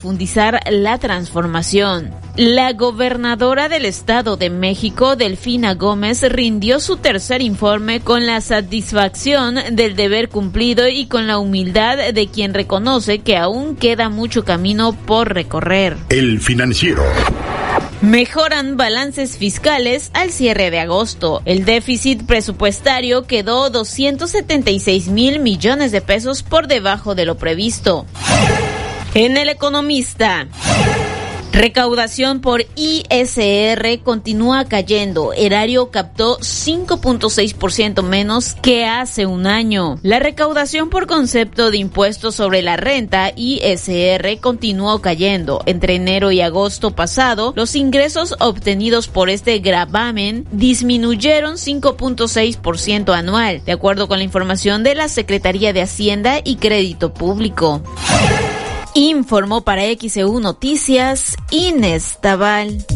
profundizar la transformación. La gobernadora del Estado de México, Delfina Gómez, rindió su tercer informe con la satisfacción del deber cumplido y con la humildad de quien reconoce que aún queda mucho camino por recorrer. El Financiero. Mejoran balances fiscales al cierre de agosto. El déficit presupuestario quedó 276,000 millones de pesos por debajo de lo previsto. En El Economista, recaudación por ISR continúa cayendo. Erario captó 5.6% menos que hace un año. La recaudación por concepto de impuestos sobre la renta, ISR, continuó cayendo. Entre enero y agosto pasado, los ingresos obtenidos por este gravamen disminuyeron 5.6% anual, de acuerdo con la información de la Secretaría de Hacienda y Crédito Público. Informó para XEU Noticias Inés Tabal.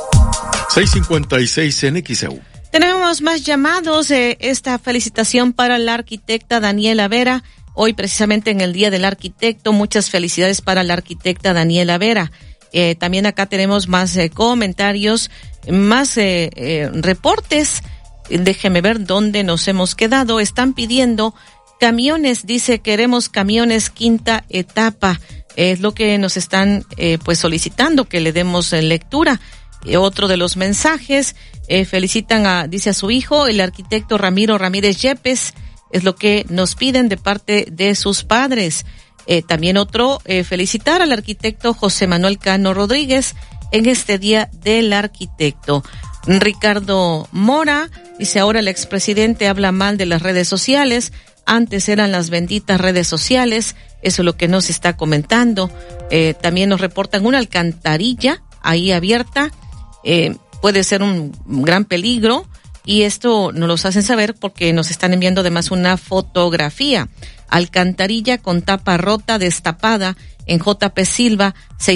6:56 en XEU. Tenemos más llamados. Esta felicitación para la arquitecta Daniela Vera. Hoy precisamente en el Día del Arquitecto, muchas felicidades para la arquitecta Daniela Vera. También acá tenemos más comentarios, más reportes. Déjeme ver dónde nos hemos quedado. Están pidiendo camiones, dice, queremos camiones quinta etapa. Es lo que nos están pues solicitando que le demos lectura. Otro de los mensajes, felicitan dice a su hijo, el arquitecto Ramiro Ramírez Yepes, es lo que nos piden de parte de sus padres. También otro, felicitar al arquitecto José Manuel Cano Rodríguez en este Día del Arquitecto. Ricardo Mora dice, ahora el expresidente habla mal de las redes sociales. Antes eran las benditas redes sociales, eso es lo que nos está comentando. También nos reportan una alcantarilla ahí abierta, puede ser un gran peligro, y esto nos lo hacen saber porque nos están enviando además una fotografía. Alcantarilla con tapa rota destapada en JP Silva,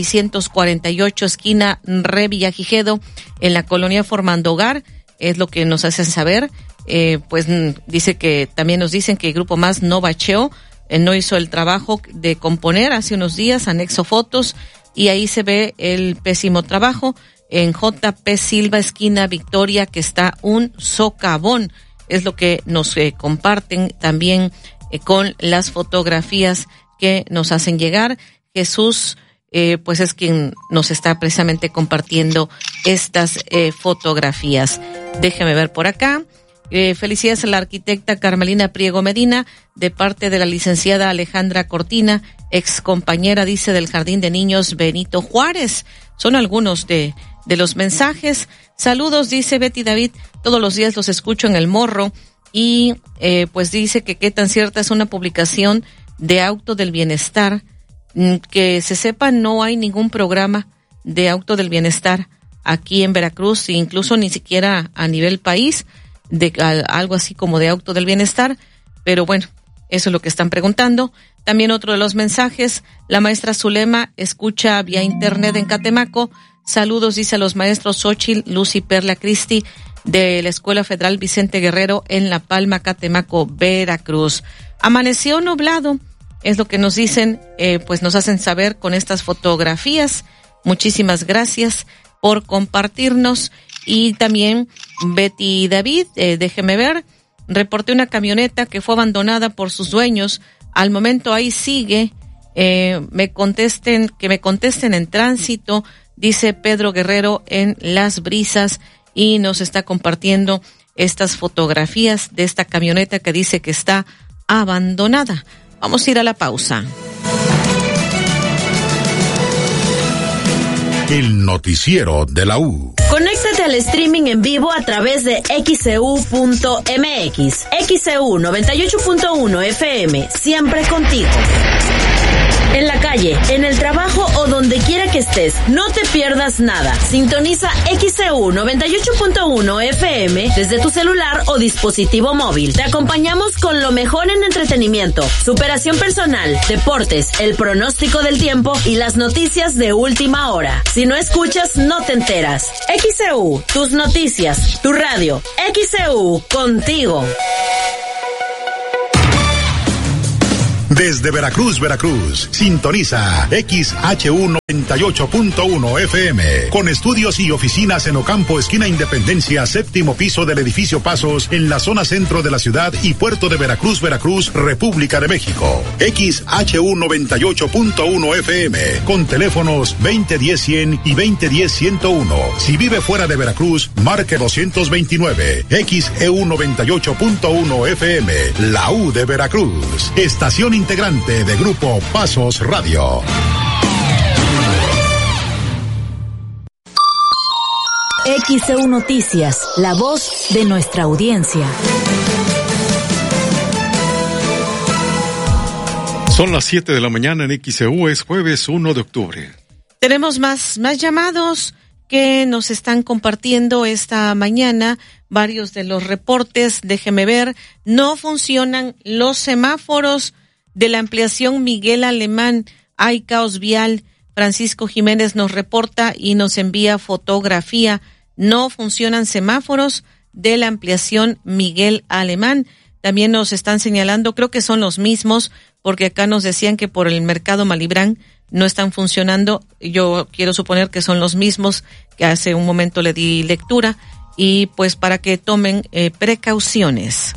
648, esquina Re Villagigedo, en la colonia Formando Hogar, es lo que nos hacen saber. Pues dice que también nos dicen que el Grupo Más no bacheó, no hizo el trabajo de componer hace unos días, anexo fotos, y ahí se ve el pésimo trabajo en JP Silva, esquina Victoria, que está un socavón, es lo que nos comparten también con las fotografías que nos hacen llegar. Jesús pues es quien nos está precisamente compartiendo estas fotografías. Déjeme ver por acá. Felicidades a la arquitecta Carmelina Priego Medina, de parte de la licenciada Alejandra Cortina, ex compañera, dice, del Jardín de Niños Benito Juárez. Son algunos de los mensajes. Saludos, dice Betty David, todos los días los escucho en El Morro, y pues dice que qué tan cierta es una publicación de Auto del Bienestar. Que se sepa, no hay ningún programa de Auto del Bienestar aquí en Veracruz, incluso ni siquiera a nivel país, de algo así como de Auto del Bienestar, pero bueno, eso es lo que están preguntando. También otro de los mensajes, la maestra Zulema escucha vía internet en Catemaco. Saludos, dice, a los maestros Xochitl, Luz y Perla Cristi de la Escuela Federal Vicente Guerrero en La Palma, Catemaco, Veracruz. Amaneció nublado, es lo que nos dicen, pues nos hacen saber con estas fotografías. Muchísimas gracias por compartirnos. Y también Betty David, déjeme ver, reporté una camioneta que fue abandonada por sus dueños. Al momento ahí sigue, que me contesten en tránsito, dice Pedro Guerrero en Las Brisas, y nos está compartiendo estas fotografías de esta camioneta que dice que está abandonada. Vamos a ir a la pausa. El noticiero de la U. Conéctate al streaming en vivo a través de XEU.mx. XEU 98.1 FM, siempre contigo. En la calle, en el trabajo o donde quiera que estés, no te pierdas nada. Sintoniza XEU 98.1 FM desde tu celular o dispositivo móvil. Te acompañamos con lo mejor en entretenimiento, superación personal, deportes, el pronóstico del tiempo y las noticias de última hora. Si no escuchas, no te enteras. XEU, tus noticias, tu radio. XEU, contigo. Desde Veracruz, Veracruz, sintoniza XHU 98.1 FM, con estudios y oficinas en Ocampo, esquina Independencia, séptimo piso del edificio Pasos, en la zona centro de la ciudad y puerto de Veracruz, Veracruz, República de México. XHU 98.1 FM, con teléfonos 2010-100 y 2010-101. Si vive fuera de Veracruz, marque 229. XEU 98.1 FM, la U de Veracruz. Estación integrante de Grupo Pasos Radio. XEU Noticias, la voz de nuestra audiencia. Son las 7 de la mañana en XEU, es jueves 1 de octubre. Tenemos más llamados que nos están compartiendo esta mañana. Varios de los reportes, déjeme ver, no funcionan los semáforos de la ampliación Miguel Alemán, hay caos vial. Francisco Jiménez nos reporta y nos envía fotografía. No funcionan semáforos de la ampliación Miguel Alemán. También nos están señalando, creo que son los mismos, porque acá nos decían que por el mercado Malibrán no están funcionando. Yo quiero suponer que son los mismos que hace un momento le di lectura, y pues para que tomen precauciones.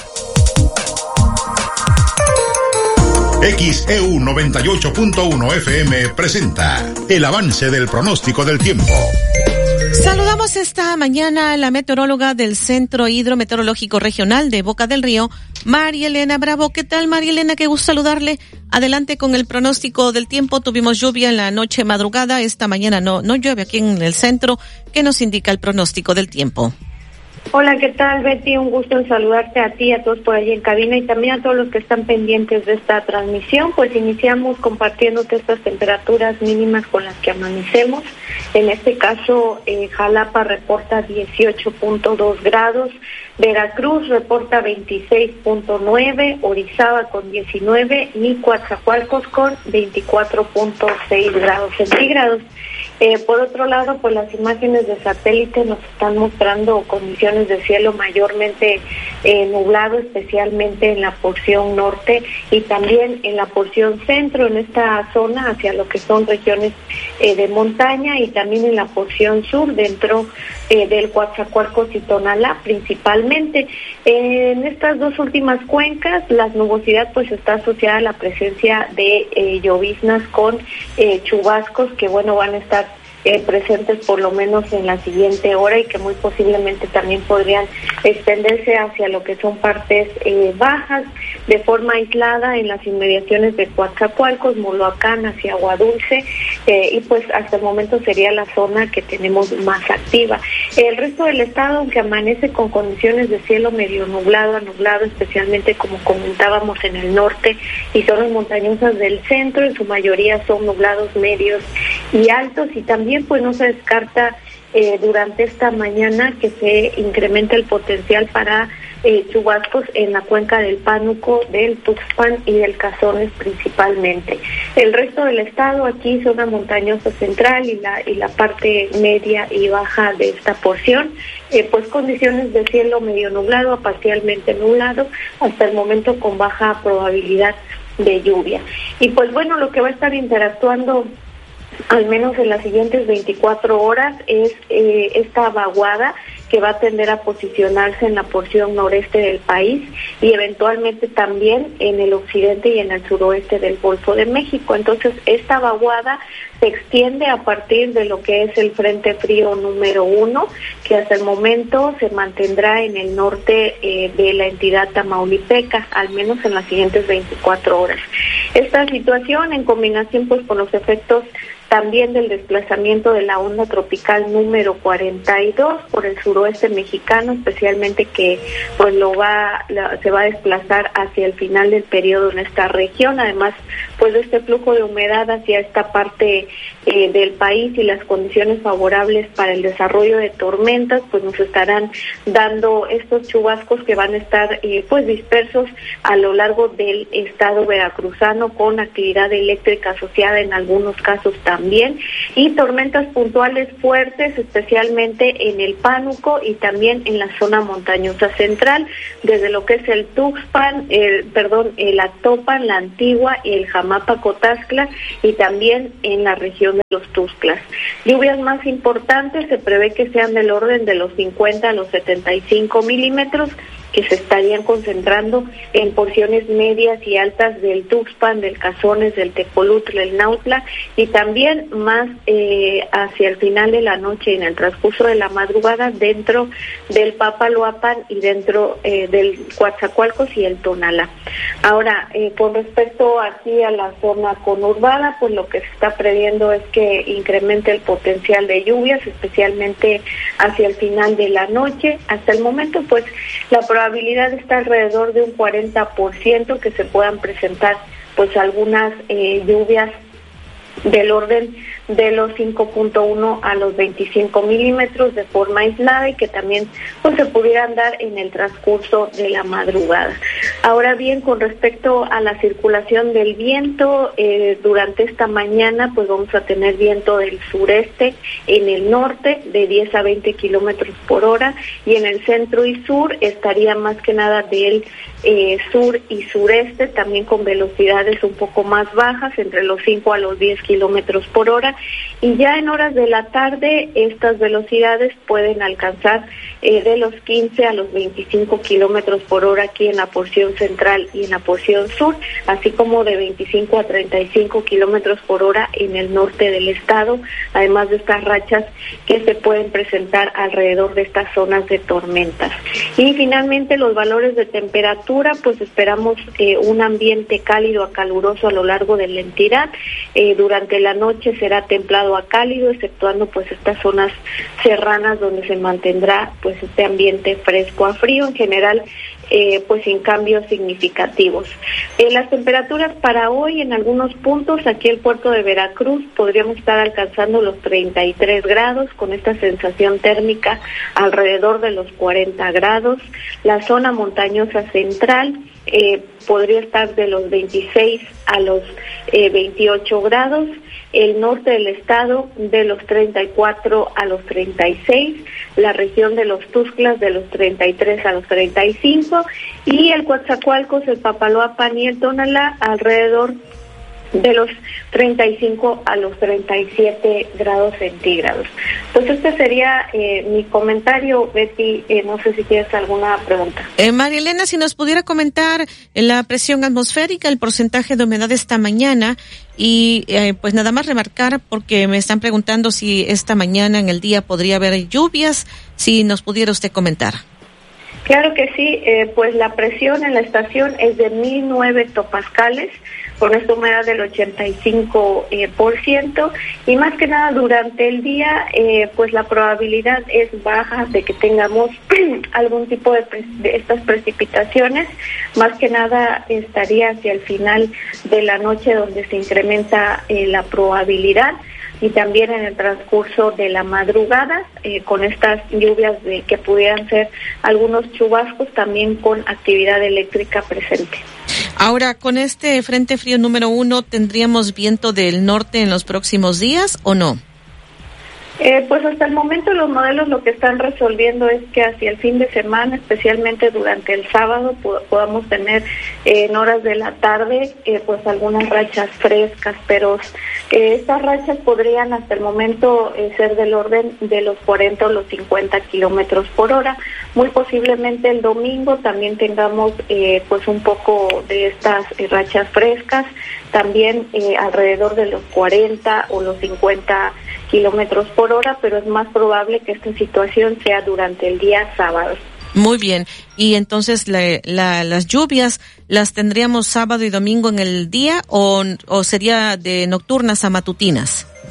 XEU 98.1 FM presenta el avance del pronóstico del tiempo. Saludamos esta mañana a la meteoróloga del Centro Hidrometeorológico Regional de Boca del Río, María Elena Bravo. ¿Qué tal, María Elena? Qué gusto saludarle. Adelante con el pronóstico del tiempo. Tuvimos lluvia en la noche madrugada. Esta mañana no llueve aquí en el centro. ¿Qué nos indica el pronóstico del tiempo? Hola, ¿qué tal, Betty? Un gusto en saludarte a ti, a todos por allí en cabina y también a todos los que están pendientes de esta transmisión. Pues iniciamos compartiéndote estas temperaturas mínimas con las que amanecemos. En este caso, Jalapa reporta 18.2 grados, Veracruz reporta 26.9, Orizaba con 19 y Coatzacoalcos con 24.6 grados centígrados. Por otro lado, pues las imágenes de satélite nos están mostrando condiciones de cielo mayormente nublado, especialmente en la porción norte y también en la porción centro, en esta zona hacia lo que son regiones de montaña, y también en la porción sur dentro del Coatzacoalcos y Tonalá principalmente. En estas dos últimas cuencas, la nubosidad pues está asociada a la presencia de lloviznas con chubascos que van a estar presentes por lo menos en la siguiente hora y que muy posiblemente también podrían extenderse hacia lo que son partes bajas de forma aislada en las inmediaciones de Coatzacoalcos, Moloacán, hacia Agua Dulce, y pues hasta el momento sería la zona que tenemos más activa. El resto del estado, aunque amanece con condiciones de cielo medio nublado a nublado, especialmente como comentábamos en el norte y zonas montañosas del centro, en su mayoría son nublados medios y altos, y también pues no se descarta durante esta mañana que se incrementa el potencial para chubascos en la cuenca del Pánuco, del Tuxpan y del Cazones principalmente. El resto del estado, aquí zona montañosa central y la parte media y baja de esta porción, pues condiciones de cielo medio nublado a parcialmente nublado, hasta el momento con baja probabilidad de lluvia. Y pues bueno, lo que va a estar interactuando al menos en las siguientes 24 horas es esta vaguada que va a tender a posicionarse en la porción noreste del país y eventualmente también en el occidente y en el suroeste del Golfo de México. Entonces, esta vaguada se extiende a partir de lo que es el Frente Frío número 1, que hasta el momento se mantendrá en el norte de la entidad tamaulipeca, al menos en las siguientes 24 horas. Esta situación, en combinación pues con los efectos también del desplazamiento de la onda tropical número 42 por el suroeste mexicano, especialmente que pues se va a desplazar hacia el final del periodo en esta región, además pues de este flujo de humedad hacia esta parte del país, y las condiciones favorables para el desarrollo de tormentas, pues nos estarán dando estos chubascos que van a estar pues dispersos a lo largo del estado veracruzano, con actividad eléctrica asociada en algunos casos también, y tormentas puntuales fuertes, especialmente en el Pánuco y también en la zona montañosa central, desde lo que es el Tuxpan, el Actopan, la Antigua y el Jamapa-Cotazcla, y también en la región de los Tuxtlas. Lluvias más importantes se prevé que sean del orden de los 50 a los 75 milímetros, que se estarían concentrando en porciones medias y altas del Tuxpan, del Cazones, del Tepolutla, del Nautla, y también más hacia el final de la noche y en el transcurso de la madrugada dentro del Papaloapan y dentro del Coatzacoalcos y el Tonalá. Ahora, con respecto aquí a la zona conurbada, pues lo que se está previendo es que incremente el potencial de lluvias, especialmente hacia el final de la noche. Hasta el momento, pues la probabilidad está alrededor de un 40% que se puedan presentar pues algunas lluvias del orden de los 5.1 a los 25 milímetros de forma aislada, y que también pues se pudieran dar en el transcurso de la madrugada. Ahora bien, con respecto a la circulación del viento, durante esta mañana pues vamos a tener viento del sureste en el norte de 10 a 20 kilómetros por hora, y en el centro y sur estaría más que nada del sur y sureste, también con velocidades un poco más bajas, entre los 5 a los 10 kilómetros por hora, y ya en horas de la tarde estas velocidades pueden alcanzar de los 15 a los 25 kilómetros por hora aquí en la porción central y en la porción sur, así como de 25 a 35 kilómetros por hora en el norte del estado, además de estas rachas que se pueden presentar alrededor de estas zonas de tormentas. Y finalmente los valores de temperatura, pues esperamos un ambiente cálido a caluroso a lo largo de la entidad. Durante la noche será templado a cálido, exceptuando pues estas zonas serranas donde se mantendrá pues este ambiente fresco a frío, en general pues sin cambios significativos. Las temperaturas para hoy en algunos puntos, aquí el puerto de Veracruz podríamos estar alcanzando los 33 grados, con esta sensación térmica alrededor de los 40 grados. La zona montañosa central podría estar de los 26 a los 28 grados, el norte del estado de los 34 a los 36, la región de los Tuxtlas de los 33 a los 35, y el Coatzacoalcos, el Papaloapan y el Tonalá alrededor de los 35 a los 37 grados centígrados. Pues este sería mi comentario, Betty. No sé si tienes alguna pregunta. María Elena, si nos pudiera comentar la presión atmosférica, el porcentaje de humedad esta mañana, y pues nada más remarcar, porque me están preguntando si esta mañana en el día podría haber lluvias, si nos pudiera usted comentar. Claro que sí, pues la presión en la estación es de 1009 hectopascales, con esta humedad del 85%, y más que nada durante el día, pues la probabilidad es baja de que tengamos algún tipo de estas precipitaciones. Más que nada estaría hacia el final de la noche donde se incrementa la probabilidad, y también en el transcurso de la madrugada, con estas lluvias que pudieran ser algunos chubascos, también con actividad eléctrica presente. Ahora, con este Frente Frío número 1, ¿tendríamos viento del norte en los próximos días o no? Pues hasta el momento los modelos lo que están resolviendo es que hacia el fin de semana, especialmente durante el sábado, podamos tener en horas de la tarde pues algunas rachas frescas, pero estas rachas podrían hasta el momento ser del orden de los 40 o los 50 kilómetros por hora. Muy posiblemente el domingo también tengamos pues un poco de estas rachas frescas, también alrededor de los 40 o los 50 kilómetros por hora, pero es más probable que esta situación sea durante el día sábado. Muy bien, y entonces las lluvias las tendríamos sábado y domingo en el día, o sería de nocturnas a matutinas.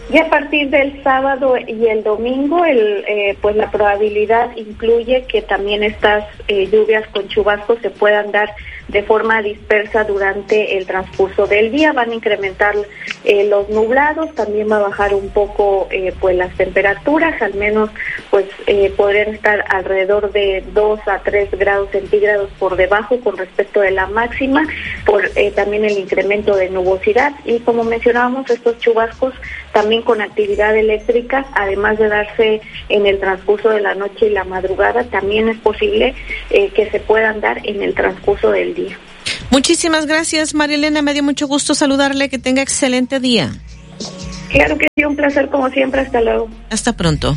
Y a partir del sábado y el domingo, pues la probabilidad incluye que también estas lluvias con chubascos se puedan dar de forma dispersa durante el transcurso del día. Van a incrementar los nublados, también va a bajar un poco pues las temperaturas, al menos pues podrían estar alrededor de 2 a 3 grados centígrados por debajo con respecto de la máxima, por también el incremento de nubosidad. Y como mencionábamos, estos chubascos también con actividad eléctrica, además de darse en el transcurso de la noche y la madrugada, también es posible que se puedan dar en el transcurso del día. Muchísimas gracias, María Elena, me dio mucho gusto saludarle, que tenga excelente día. Claro que sí, un placer como siempre, hasta luego. Hasta pronto.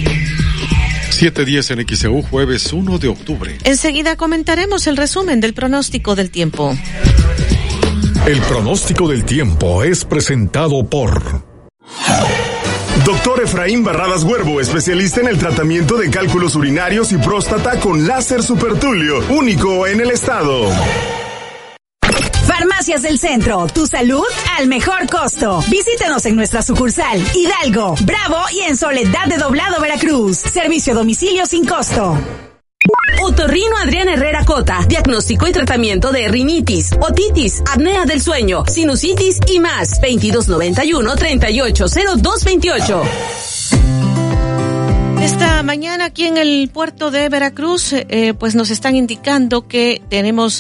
7:10 en XEU, jueves 1 de octubre. Enseguida comentaremos el resumen del pronóstico del tiempo. El pronóstico del tiempo es presentado por Doctor Efraín Barradas Huervo, especialista en el tratamiento de cálculos urinarios y próstata con láser supertulio, único en el estado. Farmacias del Centro, tu salud al mejor costo. Visítanos en nuestra sucursal Hidalgo, Bravo y en Soledad de Doblado, Veracruz. Servicio a domicilio sin costo. Otorrino Adrián Herrera Cota, diagnóstico y tratamiento de rinitis, otitis, apnea del sueño, sinusitis y más. 2291-380228. Esta mañana aquí en el puerto de Veracruz, pues nos están indicando que tenemos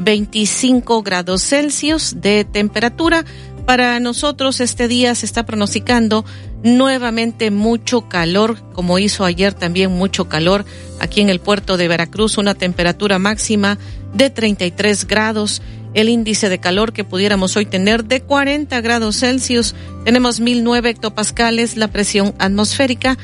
25 grados Celsius de temperatura. Para nosotros este día se está pronosticando nuevamente mucho calor, como hizo ayer también mucho calor aquí en el puerto de Veracruz, una temperatura máxima de 33 grados, el índice de calor que pudiéramos hoy tener de 40 grados Celsius, tenemos 1009 hectopascales, la presión atmosférica,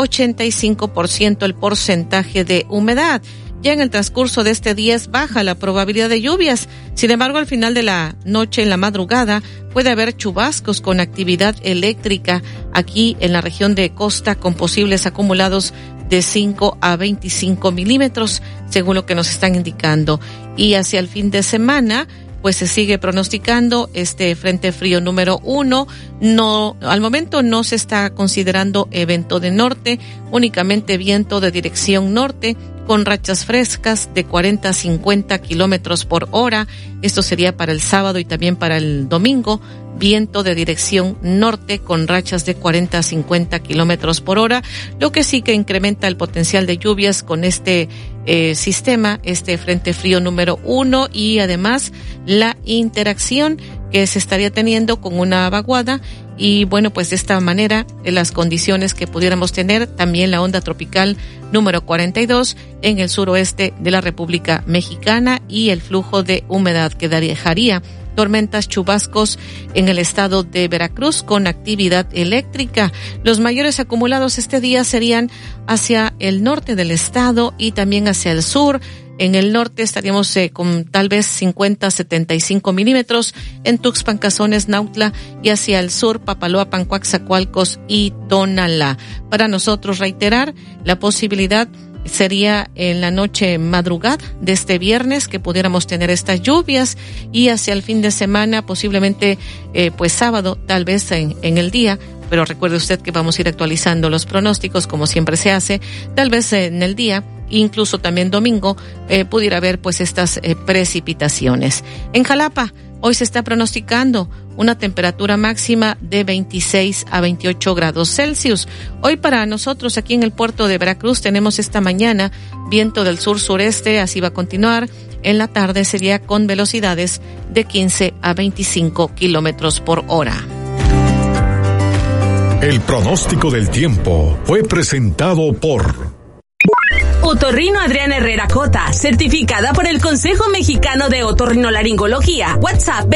85% el porcentaje de humedad. Ya en el transcurso de este día es baja la probabilidad de lluvias. Sin embargo, al final de la noche, en la madrugada, puede haber chubascos con actividad eléctrica aquí en la región de costa con posibles acumulados de 5 a 25 milímetros, según lo que nos están indicando. Y hacia el fin de semana, pues se sigue pronosticando este frente frío número 1. No, al momento no se está considerando evento de norte, únicamente viento de dirección norte, con rachas frescas de 40 a 50 kilómetros por hora. Esto sería para el sábado y también para el domingo. Viento de dirección norte con rachas de 40 a 50 kilómetros por hora, lo que sí que incrementa el potencial de lluvias con este sistema, este frente frío número 1, y además la interacción que se estaría teniendo con una vaguada. Y bueno, pues de esta manera las condiciones que pudiéramos tener, también la onda tropical número 42 en el suroeste de la República Mexicana y el flujo de humedad que dejaría tormentas, chubascos en el estado de Veracruz con actividad eléctrica. Los mayores acumulados este día serían hacia el norte del estado y también hacia el sur. En el norte estaríamos con tal vez 50 a 75 milímetros en Tuxpan, Cazones, Nautla, y hacia el sur Papaloapan, Coaxacualcos y Tonalá. Para nosotros reiterar, la posibilidad sería en la noche madrugada de este viernes que pudiéramos tener estas lluvias, y hacia el fin de semana posiblemente pues sábado tal vez en el día, pero recuerde usted que vamos a ir actualizando los pronósticos como siempre se hace, tal vez en el día, incluso también domingo pudiera haber pues estas precipitaciones. En Jalapa hoy se está pronosticando una temperatura máxima de 26 a 28 grados Celsius. Hoy para nosotros aquí en el puerto de Veracruz tenemos esta mañana viento del sur-sureste, así va a continuar. En la tarde sería con velocidades de 15 a 25 kilómetros por hora. El pronóstico del tiempo fue presentado por Otorrino Adrián Herrera Cota, certificada por el Consejo Mexicano de Otorrinolaringología. WhatsApp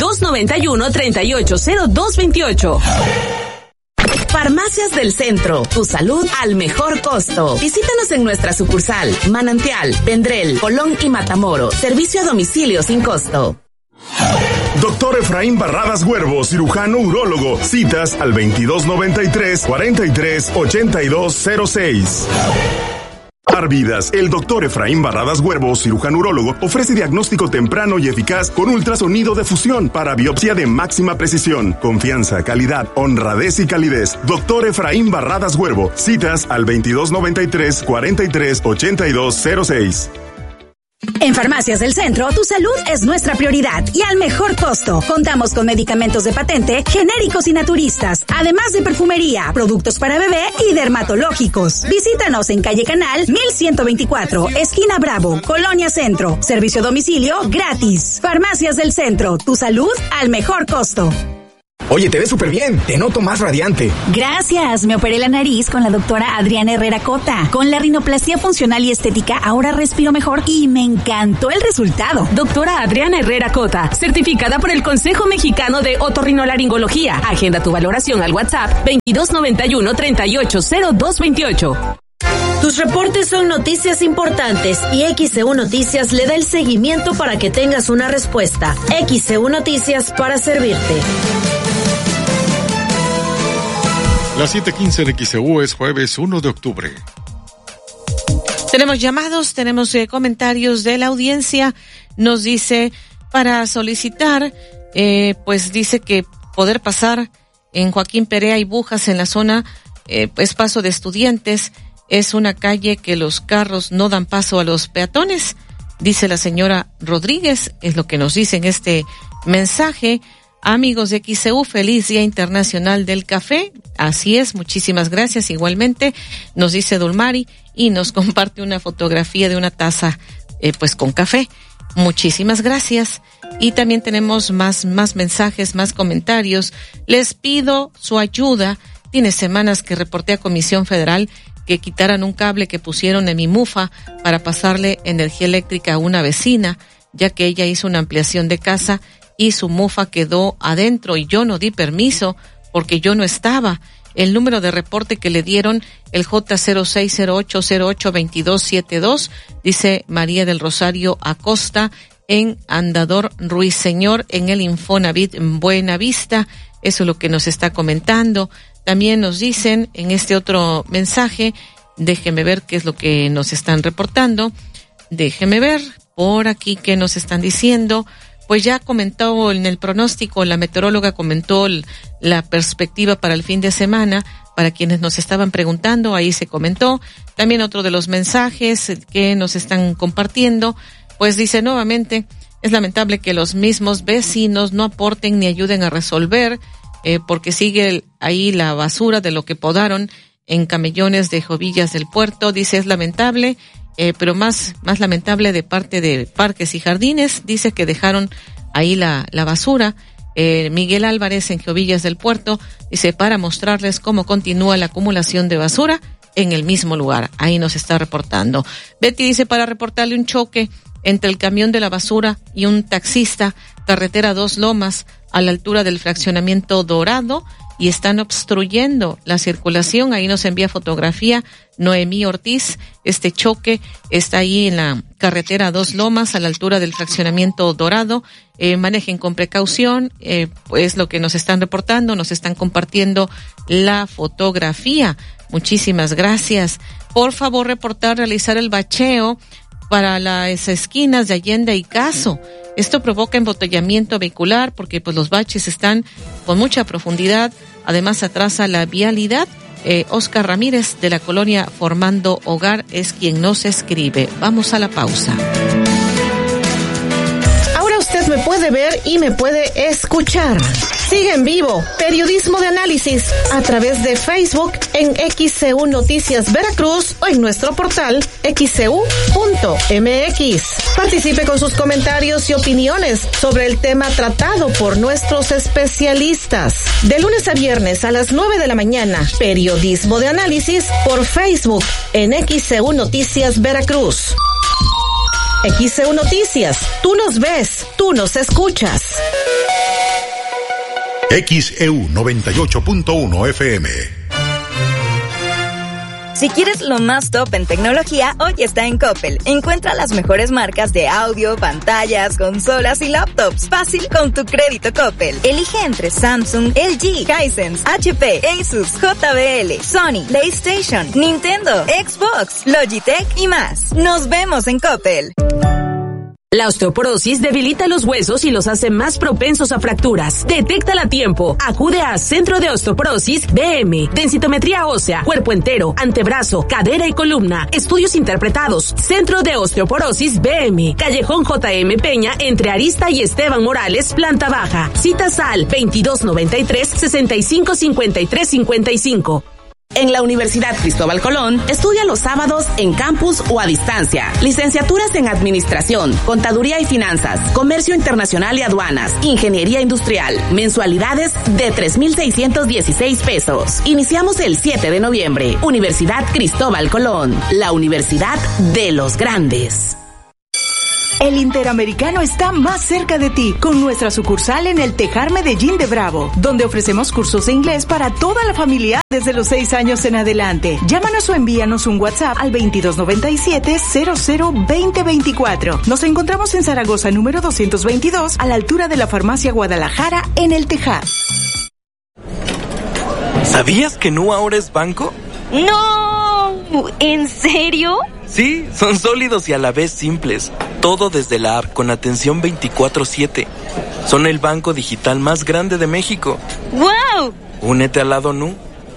2291-380228. Farmacias del Centro, tu salud al mejor costo. Visítanos en nuestra sucursal Manantial, Vendrell, Colón y Matamoros. Servicio a domicilio sin costo. Doctor Efraín Barradas Huervo, cirujano urólogo. Citas al 2293-438206. Salvar vidas. El doctor Efraín Barradas Huervo, cirujano urólogo, ofrece diagnóstico temprano y eficaz con ultrasonido de fusión para biopsia de máxima precisión. Confianza, calidad, honradez y calidez. Doctor Efraín Barradas Huervo. Citas al 2293 43 8206. En Farmacias del Centro, tu salud es nuestra prioridad y al mejor costo. Contamos con medicamentos de patente, genéricos y naturistas, además de perfumería, productos para bebé y dermatológicos. Visítanos en calle Canal 1124, esquina Bravo, Colonia Centro. Servicio a domicilio gratis. Farmacias del Centro, tu salud al mejor costo. Oye, te ves súper bien, te noto más radiante. Gracias, me operé la nariz con la doctora Adriana Herrera Cota. Con la rinoplastia funcional y estética ahora respiro mejor y me encantó el resultado. Doctora Adriana Herrera Cota, certificada por el Consejo Mexicano de Otorrinolaringología. Agenda tu valoración al WhatsApp 2291-380228. Tus reportes son noticias importantes y XEU Noticias le da el seguimiento para que tengas una respuesta. XEU Noticias para servirte. Las 7:15 en XEU es jueves 1 de octubre. Tenemos llamados, tenemos comentarios de la audiencia. Nos dice para solicitar, pues dice que poder pasar en Joaquín Perea y Bujas en la zona, es paso de estudiantes. Es una calle que los carros no dan paso a los peatones, dice la señora Rodríguez, es lo que nos dice en este mensaje. Amigos de XEU, feliz Día Internacional del Café. Así es, muchísimas gracias. Igualmente, nos dice Dulmari y nos comparte una fotografía de una taza, pues con café. Muchísimas gracias. Y también tenemos más mensajes, más comentarios. Les pido su ayuda. Tiene semanas que reporté a Comisión Federal que quitaran un cable que pusieron en mi mufa para pasarle energía eléctrica a una vecina, ya que ella hizo una ampliación de casa y su mufa quedó adentro y yo no di permiso porque yo no estaba. El número de reporte que le dieron, el J0608082272, dice María del Rosario Acosta, en Andador Ruiseñor, en el Infonavit en Buena Vista. Eso es lo que nos está comentando. También nos dicen en este otro mensaje, déjeme ver qué es lo que nos están reportando. Déjeme ver por aquí qué nos están diciendo. Pues ya comentó en el pronóstico, la meteoróloga comentó la perspectiva para el fin de semana, para quienes nos estaban preguntando, ahí se comentó. También otro de los mensajes que nos están compartiendo, pues dice nuevamente, es lamentable que los mismos vecinos no aporten ni ayuden a resolver, porque sigue ahí la basura de lo que podaron en camellones de Jovillas del Puerto. Dice, es lamentable, pero más lamentable de parte de Parques y Jardines. Dice que dejaron ahí la basura. Miguel Álvarez en Jovillas del Puerto dice, para mostrarles cómo continúa la acumulación de basura en el mismo lugar. Ahí nos está reportando. Betty dice, para reportarle un choque entre el camión de la basura y un taxista, carretera Dos Lomas, a la altura del fraccionamiento Dorado, y están obstruyendo la circulación. Ahí nos envía fotografía Noemí Ortiz. Este choque está ahí en la carretera Dos Lomas, a la altura del fraccionamiento Dorado. Manejen con precaución, pues lo que nos están reportando, nos están compartiendo la fotografía. Muchísimas gracias. Por favor, realizar el bacheo para las esquinas de Allende y Caso. Esto provoca embotellamiento vehicular porque pues los baches están con mucha profundidad. Además atrasa la vialidad. Oscar Ramírez de la colonia Formando Hogar es quien nos escribe. Vamos a la pausa. Ahora usted me puede ver y me puede escuchar. Sigue en vivo Periodismo de Análisis a través de Facebook en XEU Noticias Veracruz o en nuestro portal xeu.mx. Participe con sus comentarios y opiniones sobre el tema tratado por nuestros especialistas. De lunes a viernes a las 9 de la mañana, Periodismo de Análisis por Facebook en XEU Noticias Veracruz. XEU Noticias, tú nos ves, tú nos escuchas. XEU 98.1 FM. Si quieres lo más top en tecnología, hoy está en Coppel. Encuentra las mejores marcas de audio, pantallas, consolas y laptops. Fácil con tu crédito Coppel. Elige entre Samsung, LG, Hisense, HP, Asus, JBL, Sony, PlayStation, Nintendo, Xbox, Logitech y más. Nos vemos en Coppel. La osteoporosis debilita los huesos y los hace más propensos a fracturas. Detéctala a tiempo. Acude a Centro de Osteoporosis BM. Densitometría ósea, cuerpo entero, antebrazo, cadera y columna. Estudios interpretados. Centro de Osteoporosis BM. Callejón J.M. Peña entre Arista y Esteban Morales, planta baja. Citas al 2293-655355. En la Universidad Cristóbal Colón, estudia los sábados en campus o a distancia. Licenciaturas en Administración, Contaduría y Finanzas, Comercio Internacional y Aduanas, Ingeniería Industrial. Mensualidades de 3,616 pesos. Iniciamos el 7 de noviembre. Universidad Cristóbal Colón, la universidad de los grandes. El Interamericano está más cerca de ti con nuestra sucursal en el Tejar Medellín de Bravo, donde ofrecemos cursos de inglés para toda la familia desde los 6 años en adelante. Llámanos o envíanos un WhatsApp al 2297-002024. Nos encontramos en Zaragoza número 222 a la altura de la Farmacia Guadalajara en el Tejar. ¿Sabías que Nu ahora es banco? ¡No! ¿En serio? Sí, son sólidos y a la vez simples. Todo desde la app con atención 24/7. Son el banco digital más grande de México. ¡Wow! Únete al lado Nu.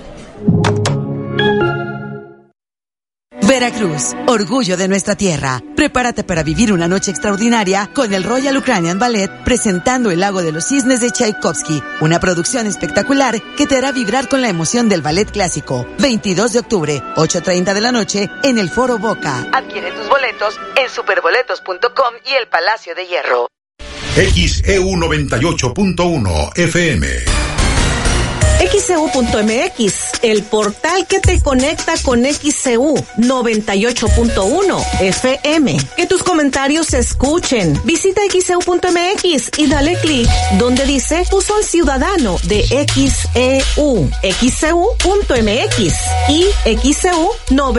Veracruz, orgullo de nuestra tierra. Prepárate para vivir una noche extraordinaria con el Royal Ukrainian Ballet presentando El Lago de los Cisnes de Tchaikovsky, una producción espectacular que te hará vibrar con la emoción del ballet clásico. 22 de octubre, 8:30 de la noche, en el Foro Boca. Adquiere tus boletos en superboletos.com y el Palacio de Hierro. XEU 98.1 FM. XEU.mx, el portal que te conecta con XEU 98.1 FM. Que tus comentarios se escuchen. Visita XEU.mx y dale clic donde dice tú soy ciudadano de XEU. XEU.mx y XEU 98.